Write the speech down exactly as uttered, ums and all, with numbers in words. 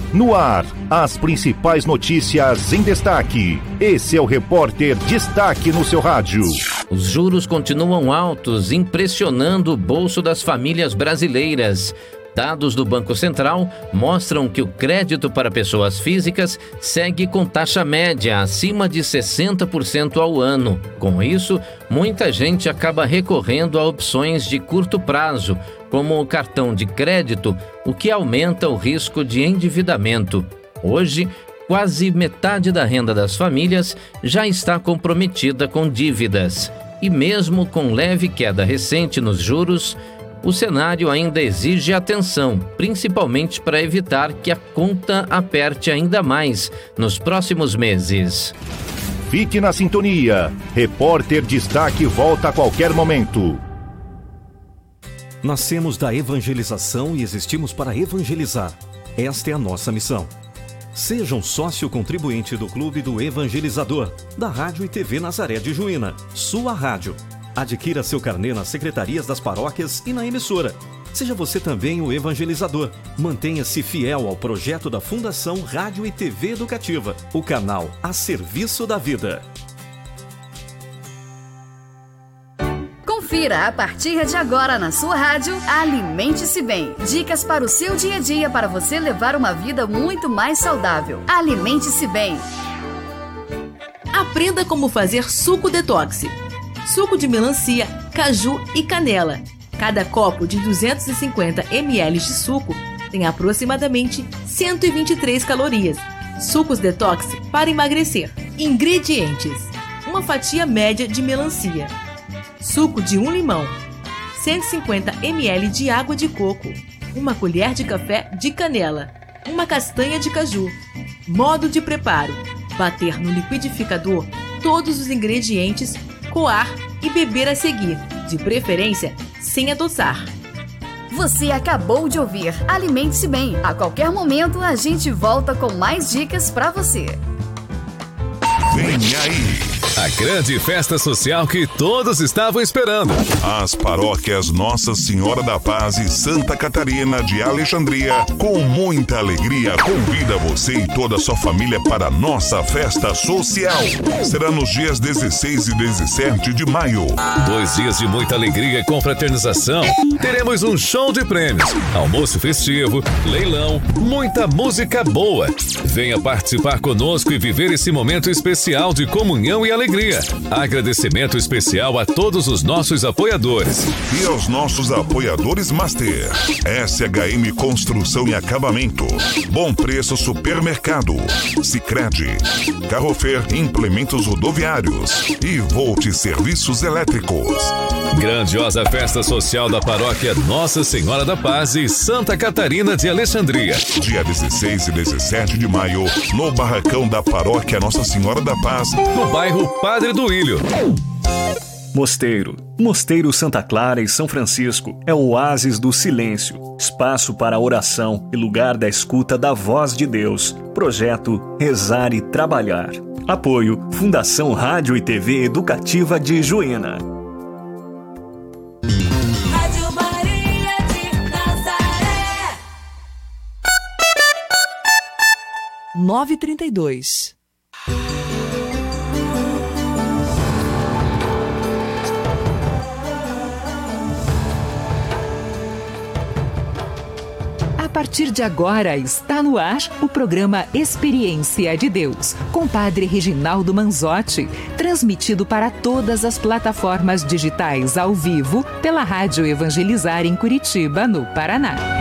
No ar, as principais notícias em destaque. Esse é o Repórter Destaque no seu rádio. Os juros continuam altos, impressionando o bolso das famílias brasileiras. Dados do Banco Central mostram que o crédito para pessoas físicas segue com taxa média acima de sessenta por cento ao ano. Com isso, muita gente acaba recorrendo a opções de curto prazo, como o cartão de crédito, o que aumenta o risco de endividamento. Hoje, quase metade da renda das famílias já está comprometida com dívidas. E mesmo com leve queda recente nos juros, o cenário ainda exige atenção, principalmente para evitar que a conta aperte ainda mais nos próximos meses. Fique na sintonia. Repórter Destaque volta a qualquer momento. Nascemos da evangelização e existimos para evangelizar. Esta é a nossa missão. Seja um sócio contribuinte do Clube do Evangelizador, da Rádio e T V Nazaré de Juína, sua rádio. Adquira seu carnê nas secretarias das paróquias e na emissora. Seja você também o evangelizador. Mantenha-se fiel ao projeto da Fundação Rádio e T V Educativa, o canal a serviço da vida. Confira a partir de agora na sua rádio Alimente-se Bem. Dicas para o seu dia a dia para você levar uma vida muito mais saudável. Alimente-se Bem. Aprenda como fazer suco detox. Suco de melancia, caju e canela. Cada copo de duzentos e cinquenta mililitros de suco tem aproximadamente cento e vinte e três calorias. Sucos detox para emagrecer. Ingredientes: uma fatia média de melancia, suco de um limão, cento e cinquenta mililitros de água de coco, uma colher de café de canela, uma castanha de caju. Modo de preparo: bater no liquidificador todos os ingredientes, coar e beber a seguir, de preferência sem adoçar. Você acabou de ouvir Alimente-se Bem. A qualquer momento a gente volta com mais dicas para você. Vem aí a grande festa social que todos estavam esperando. As paróquias Nossa Senhora da Paz e Santa Catarina de Alexandria, com muita alegria, convida você e toda a sua família para a nossa festa social. Será nos dias dezesseis e dezessete de maio. Dois dias de muita alegria e confraternização. Teremos um show de prêmios, almoço festivo, leilão, muita música boa. Venha participar conosco e viver esse momento especial de comunhão e alegria. Agradecimento especial a todos os nossos apoiadores. E aos nossos apoiadores Master. S H M Construção e Acabamento. Bom Preço Supermercado. Sicredi. Carrofer Implementos Rodoviários. E Volt Serviços Elétricos. Grandiosa festa social da paróquia Nossa Senhora da Paz e Santa Catarina de Alexandria. Dia dezesseis e dezessete de maio, no barracão da paróquia Nossa Senhora da Paz, no bairro Padre do Ilho. Mosteiro. Mosteiro Santa Clara e São Francisco é o oásis do silêncio, espaço para a oração e lugar da escuta da voz de Deus. Projeto Rezar e Trabalhar. Apoio Fundação Rádio e T V Educativa de Juína. nove e trinta e dois. A partir de agora está no ar o programa Experiência de Deus, com Padre Reginaldo Manzotti, transmitido para todas as plataformas digitais ao vivo pela Rádio Evangelizar em Curitiba, no Paraná.